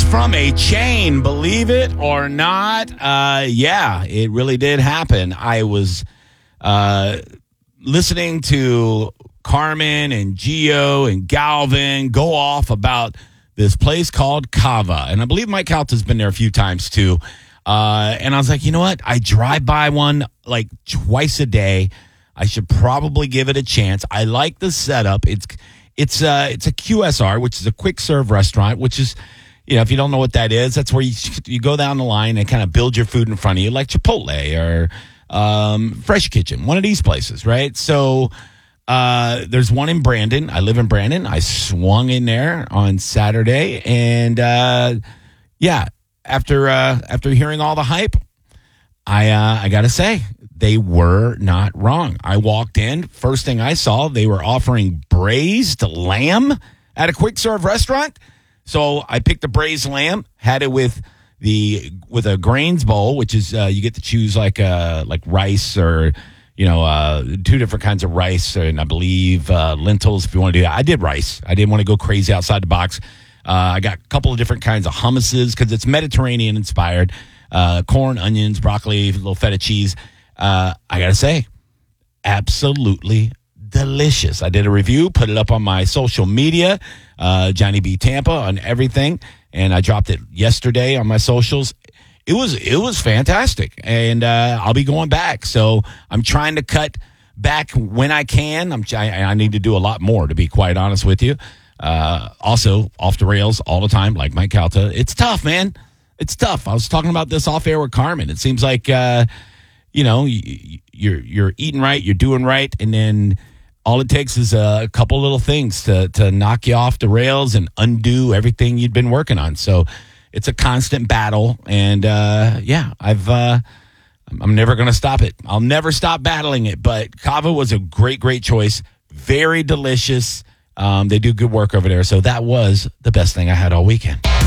from a chain, believe it or not. Yeah, it really did happen. I was listening to Carmen and Gio and Galvin go off about this place called Cava. And I believe Mike Calta's been there a few times too. And I was like, you know what? I drive by one like twice a day. I should probably give it a chance. I like the setup. It's a QSR, which is a quick serve restaurant, which is, you know, if you don't know what that is, that's where you go down the line and kind of build your food in front of you, like Chipotle or Fresh Kitchen, one of these places, right? So there's one in Brandon. I live in Brandon. I swung in there on Saturday, and after hearing all the hype, I got to say, they were not wrong. I walked in. First thing I saw, they were offering braised lamb at a quick serve restaurant. So I picked the braised lamb, had it with a grains bowl, which is you get to choose like rice or two different kinds of rice, and I believe lentils if you want to do that. I did rice. I didn't want to go crazy outside the box. I got a couple of different kinds of hummuses because it's Mediterranean inspired. Corn, onions, broccoli, a little feta cheese. I got to say, absolutely delicious. I did a review, put it up on my social media, Johnny B. Tampa on everything, and I dropped it yesterday on my socials. It was fantastic, and I'll be going back. So I'm trying to cut back when I can. I need to do a lot more, to be quite honest with you. Also, off the rails all the time, like Mike Calta. It's tough, man. It's tough. I was talking about this off air with Carmen. It seems like you're eating right, you're doing right, and then all it takes is a couple little things to knock you off the rails and undo everything you'd been working on. So it's a constant battle, and I'm never going to stop it. I'll never stop battling it. But Cava was a great, great choice. Very delicious. They do good work over there. So that was the best thing I had all weekend.